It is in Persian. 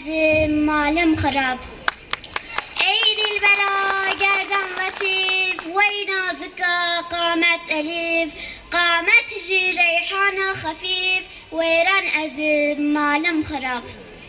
ازم مالم خراب. ای دلبرا گردن لطیف وی نازکا قامت الیف، قامت جی ریحان خفیف ویران ازم مالم خراب.